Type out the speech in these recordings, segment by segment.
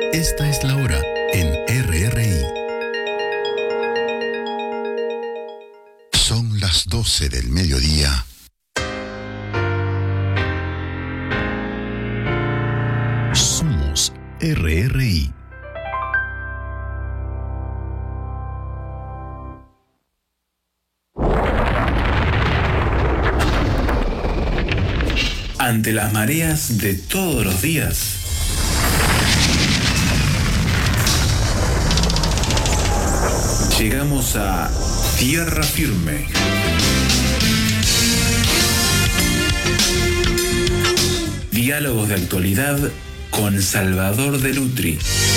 Esta es la hora en RRI. Son las 12 del mediodía. Somos RRI. Ante las mareas de todos los días, llegamos a Tierra Firme. Diálogos de actualidad con Salvador de Lutri.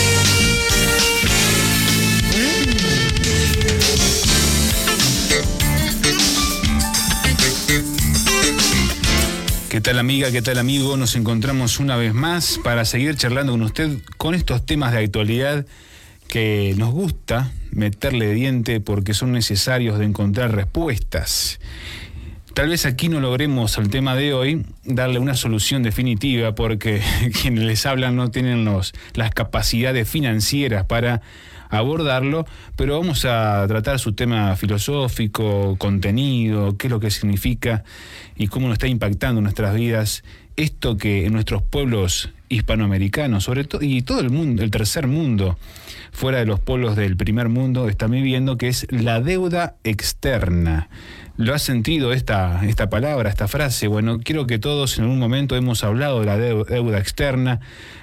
¿Qué tal amiga? ¿Qué tal amigo? Nos encontramos una vez más para seguir charlando con usted con estos temas de actualidad que nos gusta meterle diente porque son necesarios de encontrar respuestas. Tal vez aquí no logremos al tema de hoy darle una solución definitiva porque quienes les hablan no tienen las capacidades financieras para abordarlo, pero vamos a tratar su tema filosófico, contenido, qué es lo que significa y cómo nos está impactando en nuestras vidas esto que en nuestros pueblos hispanoamericanos, sobre todo, y todo el mundo, el tercer mundo, fuera de los pueblos del primer mundo, están viviendo, que es la deuda externa. ¿Lo has sentido esta palabra, esta frase? Bueno, quiero que todos en algún momento hemos hablado de la deuda externa,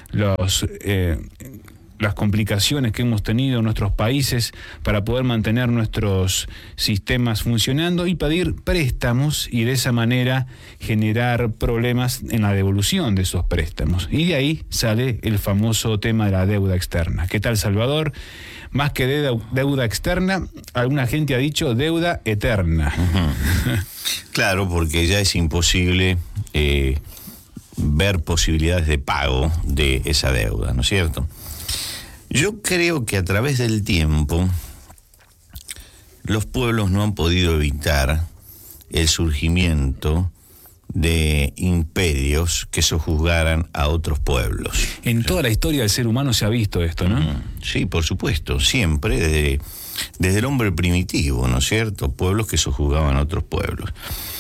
las complicaciones que hemos tenido en nuestros países para poder mantener nuestros sistemas funcionando y pedir préstamos y de esa manera generar problemas en la devolución de esos préstamos. Y de ahí sale el famoso tema de la deuda externa. ¿Qué tal, Salvador? Más que deuda externa, alguna gente ha dicho deuda eterna. Uh-huh. Claro, porque ya es imposible ver posibilidades de pago de esa deuda, ¿no es cierto? Yo creo que a través del tiempo los pueblos no han podido evitar el surgimiento de imperios que sojuzgaran a otros pueblos. En toda la historia del ser humano se ha visto esto, ¿no? Sí, por supuesto, siempre, desde el hombre primitivo, ¿no es cierto? Pueblos que sojuzgaban a otros pueblos.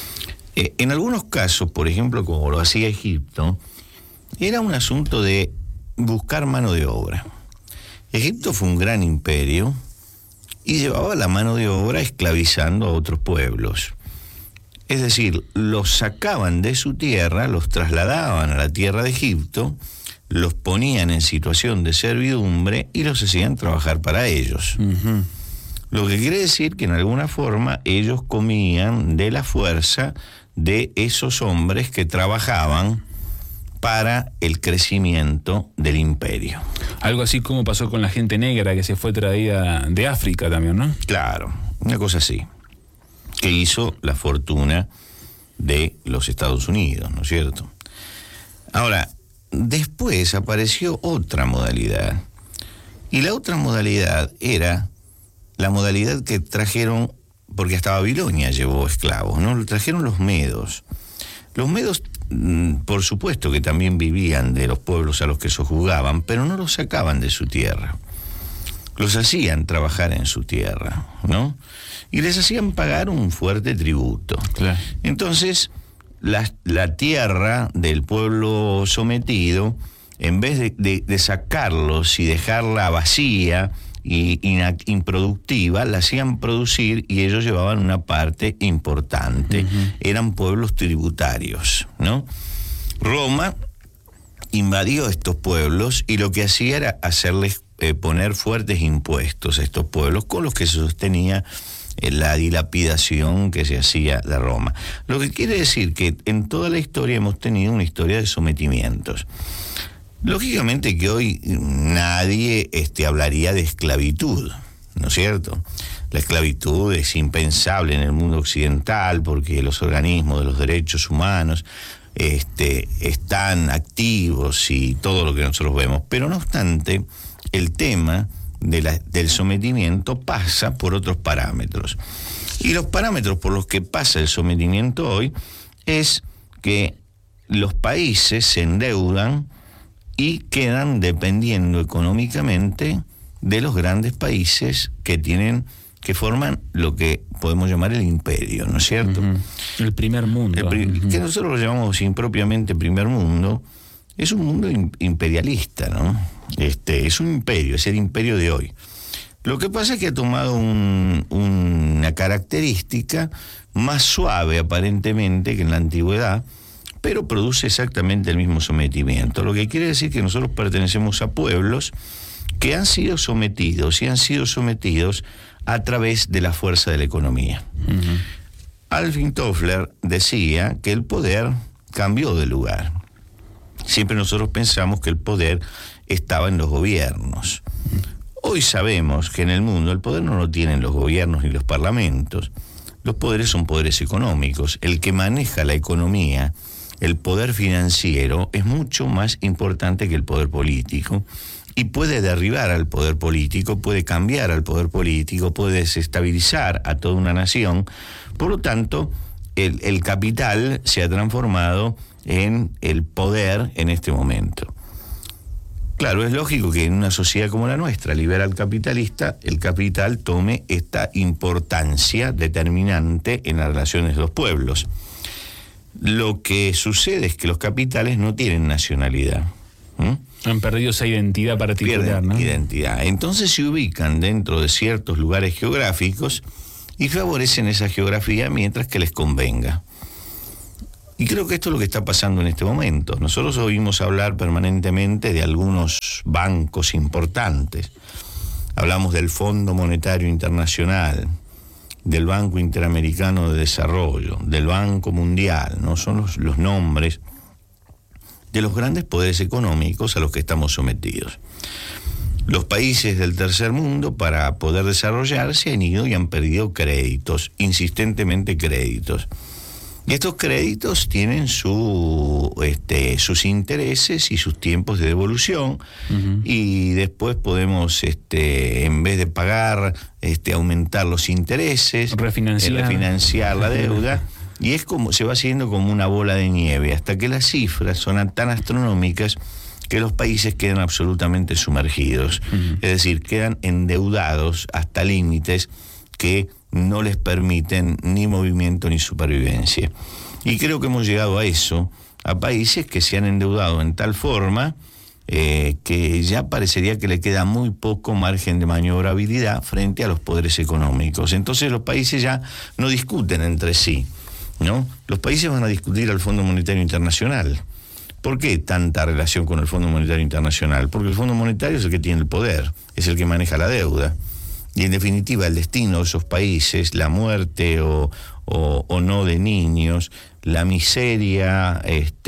En algunos casos, por ejemplo, como lo hacía Egipto, era un asunto de buscar mano de obra. Egipto fue un gran imperio y llevaba la mano de obra esclavizando a otros pueblos. Es decir, los sacaban de su tierra, los trasladaban a la tierra de Egipto, los ponían en situación de servidumbre y los hacían trabajar para ellos. Uh-huh. Lo que quiere decir que en alguna forma ellos comían de la fuerza de esos hombres que trabajaban para el crecimiento del imperio. Algo así como pasó con la gente negra que se fue traída de África también, ¿no? Claro, una cosa así, que hizo la fortuna de los Estados Unidos, ¿no es cierto? Ahora, después apareció otra modalidad, y la otra modalidad era la modalidad que trajeron, porque hasta Babilonia llevó esclavos, ¿no? Lo trajeron los medos. Los medos, por supuesto que también vivían de los pueblos a los que sojuzgaban, pero no los sacaban de su tierra. Los hacían trabajar en su tierra, ¿no? Y les hacían pagar un fuerte tributo. Claro. Entonces, la tierra del pueblo sometido, en vez de sacarlos y dejarla vacía y improductiva, la hacían producir y ellos llevaban una parte importante. Uh-huh. Eran pueblos tributarios, ¿no? Roma invadió estos pueblos y lo que hacía era hacerles poner fuertes impuestos a estos pueblos con los que se sostenía la dilapidación que se hacía de Roma. Lo que quiere decir que en toda la historia hemos tenido una historia de sometimientos. Lógicamente que hoy nadie hablaría de esclavitud, ¿no es cierto? La esclavitud es impensable en el mundo occidental porque los organismos de los derechos humanos están activos y todo lo que nosotros vemos. Pero no obstante, el tema del sometimiento pasa por otros parámetros. Y los parámetros por los que pasa el sometimiento hoy es que los países se endeudan y quedan dependiendo económicamente de los grandes países que forman lo que podemos llamar el imperio, ¿no es cierto? El primer mundo. Que nosotros lo llamamos impropiamente primer mundo. Es un mundo imperialista, ¿no? Es un imperio, es el imperio de hoy. Lo que pasa es que ha tomado una característica más suave aparentemente que en la antigüedad, pero produce exactamente el mismo sometimiento. Lo que quiere decir que nosotros pertenecemos a pueblos que han sido sometidos y han sido sometidos a través de la fuerza de la economía. Alvin Toffler decía que el poder cambió de lugar. Siempre nosotros pensamos que el poder estaba en los gobiernos. Hoy sabemos que en el mundo el poder no lo tienen los gobiernos ni los parlamentos. Los poderes son poderes económicos. El que maneja la economía, el poder financiero, es mucho más importante que el poder político y puede derribar al poder político, puede cambiar al poder político, puede desestabilizar a toda una nación. Por lo tanto, el capital se ha transformado en el poder en este momento. Claro, es lógico que en una sociedad como la nuestra, liberal capitalista, el capital tome esta importancia determinante en las relaciones de los pueblos. Lo que sucede es que los capitales no tienen nacionalidad. Han perdido esa identidad particular, pierden, ¿no? Identidad. Entonces se ubican dentro de ciertos lugares geográficos y favorecen esa geografía mientras que les convenga. Y creo que esto es lo que está pasando en este momento. Nosotros oímos hablar permanentemente de algunos bancos importantes. Hablamos del Fondo Monetario Internacional, del Banco Interamericano de Desarrollo, del Banco Mundial, ¿no? Son los nombres de los grandes poderes económicos a los que estamos sometidos. Los países del tercer mundo, para poder desarrollarse, han ido y han perdido créditos, insistentemente créditos. Y estos créditos tienen sus intereses y sus tiempos de devolución, y después podemos, en vez de pagar, aumentar los intereses, refinanciar la deuda, y es como se va haciendo como una bola de nieve, hasta que las cifras son tan astronómicas que los países quedan absolutamente sumergidos, es decir, quedan endeudados hasta límites que no les permiten ni movimiento ni supervivencia. Y creo que hemos llegado a eso, a países que se han endeudado en tal forma que ya parecería que le queda muy poco margen de maniobrabilidad frente a los poderes económicos. Entonces los países ya no discuten entre sí, ¿no? Los países van a discutir al Fondo Monetario Internacional. ¿Por qué tanta relación con el Fondo Monetario Internacional? Porque el Fondo Monetario es el que tiene el poder, es el que maneja la deuda. Y en definitiva el destino de esos países, la muerte o no de niños, la miseria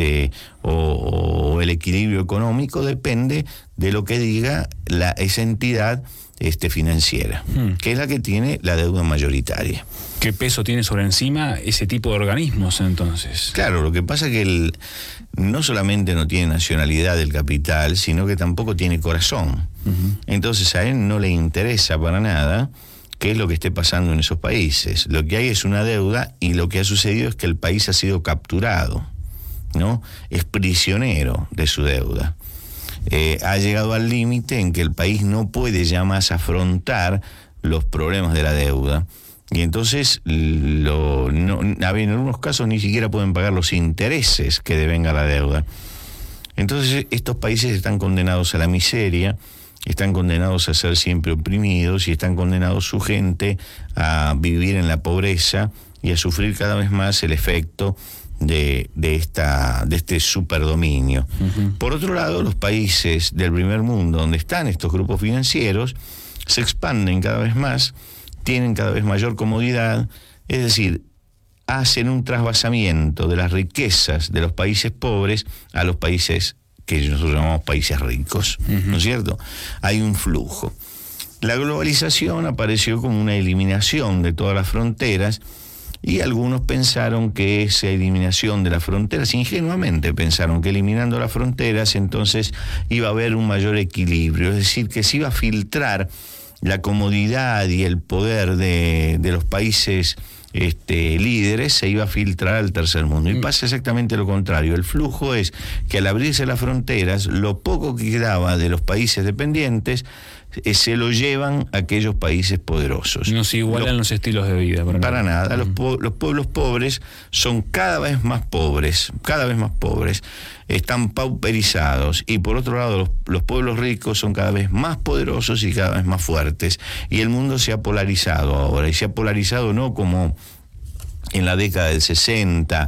o el equilibrio económico depende de lo que diga esa entidad financiera, que es la que tiene la deuda mayoritaria. ¿Qué peso tiene sobre encima ese tipo de organismos entonces? Claro, lo que pasa es que no solamente no tiene nacionalidad del capital, sino que tampoco tiene corazón. Entonces a él no le interesa para nada qué es lo que esté pasando en esos países. Lo que hay es una deuda, y lo que ha sucedido es que el país ha sido capturado, ¿no? Es prisionero de su deuda. Ha llegado al límite en que el país no puede ya más afrontar los problemas de la deuda, y entonces en algunos casos ni siquiera pueden pagar los intereses que devenga la deuda. Entonces estos países están condenados a la miseria, están condenados a ser siempre oprimidos, y están condenados su gente a vivir en la pobreza y a sufrir cada vez más el efecto de este superdominio. Por otro lado, los países del primer mundo, donde están estos grupos financieros, se expanden cada vez más, tienen cada vez mayor comodidad, es decir, hacen un trasvasamiento de las riquezas de los países pobres a los países que nosotros llamamos países ricos, ¿no es cierto? Hay un flujo. La globalización apareció como una eliminación de todas las fronteras, y algunos pensaron que esa eliminación de las fronteras, ingenuamente pensaron que eliminando las fronteras entonces iba a haber un mayor equilibrio, es decir, que se iba a filtrar la comodidad y el poder de los países líderes se iba a filtrar al tercer mundo. Y pasa exactamente lo contrario. El flujo es que al abrirse las fronteras, lo poco que quedaba de los países dependientes se lo llevan a aquellos países poderosos. No se igualan los estilos de vida. Para nada. Los pueblos pobres son cada vez más pobres, están pauperizados, y por otro lado los pueblos ricos son cada vez más poderosos y cada vez más fuertes, y el mundo se ha polarizado ahora, y se ha polarizado no como en la década del 60,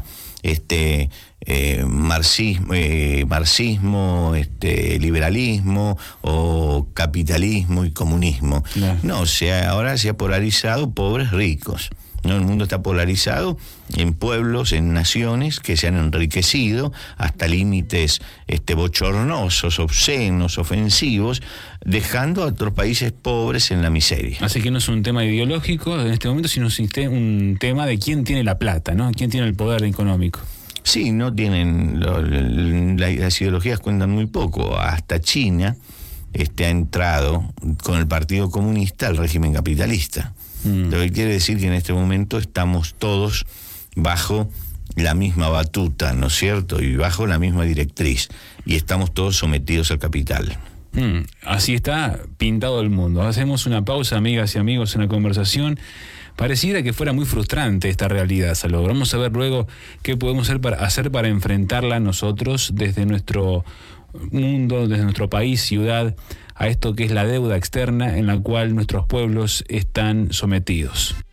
marxismo, liberalismo o capitalismo y comunismo. No, ahora se ha polarizado pobres ricos. ¿No? El mundo está polarizado en pueblos, en naciones que se han enriquecido hasta límites bochornosos, obscenos, ofensivos, dejando a otros países pobres en la miseria. Así que no es un tema ideológico en este momento, sino un tema de quién tiene la plata, ¿no? Quién tiene el poder económico. Sí, no tienen, las ideologías cuentan muy poco. Hasta China ha entrado con el Partido Comunista al régimen capitalista. Lo que quiere decir que en este momento estamos todos bajo la misma batuta, ¿no es cierto? Y bajo la misma directriz. Y estamos todos sometidos al capital. Así está pintado el mundo. Hacemos una pausa, amigas y amigos, en la conversación. Pareciera que fuera muy frustrante esta realidad, Salvador. Vamos a ver luego qué podemos hacer para enfrentarla nosotros desde nuestro mundo, desde nuestro país, ciudad, a esto que es la deuda externa en la cual nuestros pueblos están sometidos.